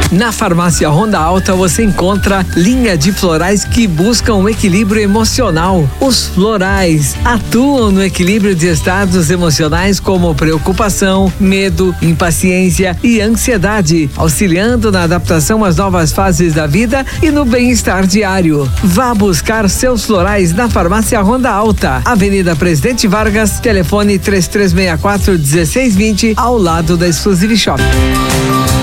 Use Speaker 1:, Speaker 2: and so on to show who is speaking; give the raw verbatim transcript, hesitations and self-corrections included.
Speaker 1: Na Farmácia Ronda Alta você encontra linha de florais que buscam o equilíbrio emocional. Os florais atuam no equilíbrio de estados emocionais como preocupação, medo, impaciência e ansiedade, auxiliando na adaptação às novas fases da vida e no bem-estar diário. Vá buscar seus florais na Farmácia Ronda Alta, Avenida Presidente Vargas, telefone três três seis quatro um seis dois zero, ao lado da Exclusive Shop.